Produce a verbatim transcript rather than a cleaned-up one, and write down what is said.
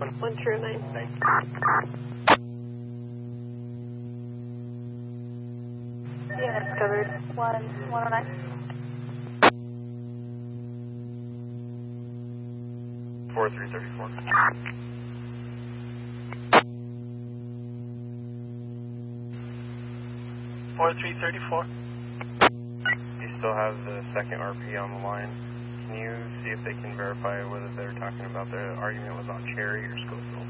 One true nine. Yeah, it's covered. One, one oh nine. Four three thirty four. Four three thirty four. You still have the second R P on the line. Can you see if they can verify whether they're talking about the argument was on Cherry or Schofield?